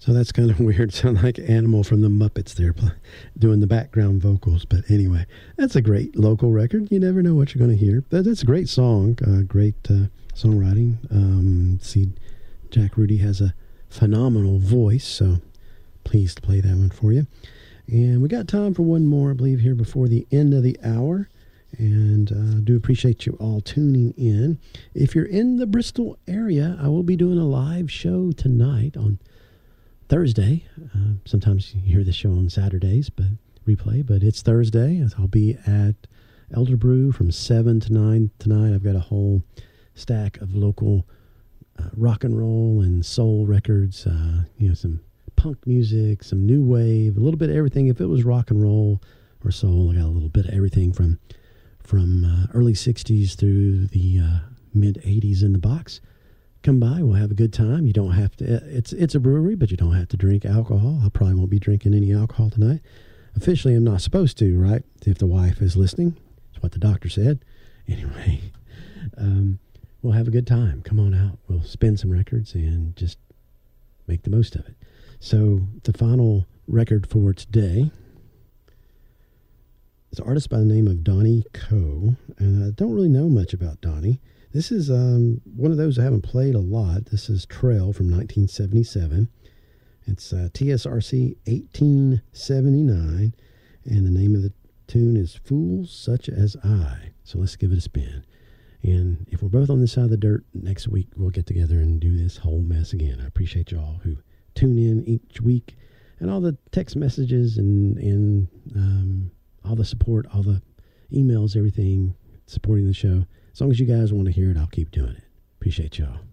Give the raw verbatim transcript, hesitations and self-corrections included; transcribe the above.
So that's kind of weird. Sound like Animal from the Muppets there pl- doing the background vocals. But anyway, that's a great local record. You never know what you're going to hear. That, that's a great song, uh, great uh, songwriting. Um, see, Jack Rudy has a phenomenal voice, so pleased to play that one for you. And we got time for one more, I believe, here before the end of the hour. And I uh, do appreciate you all tuning in. If you're in the Bristol area, I will be doing a live show tonight on Thursday. Uh, sometimes you hear the show on Saturdays, but replay, but it's Thursday. I'll be at Elder Brew from seven to nine tonight. I've got a whole stack of local uh, rock and roll and soul records, uh, you know, some punk music, some new wave, a little bit of everything. If it was rock and roll or soul, I got a little bit of everything from from uh, early sixties through the uh, mid eighties in the box. Come by, we'll have a good time. You don't have to, it's it's a brewery, but you don't have to drink alcohol. I probably won't be drinking any alcohol tonight. Officially, I'm not supposed to, right? If the wife is listening, that's what the doctor said. Anyway, um, we'll have a good time. Come on out. We'll spin some records and just make the most of it. So the final record for today is an artist by the name of Donnie Coe, and I don't really know much about Donnie. This is um, one of those I haven't played a lot. This is Trail from nineteen seventy-seven. It's uh, T S R C eighteen seventy-nine, and the name of the tune is Fools Such As I. So let's give it a spin. And if we're both on this side of the dirt, next week we'll get together and do this whole mess again. I appreciate y'all who tune in each week, and all the text messages and, and um, all the support, all the emails, everything, supporting the show. As long as you guys want to hear it, I'll keep doing it. Appreciate y'all.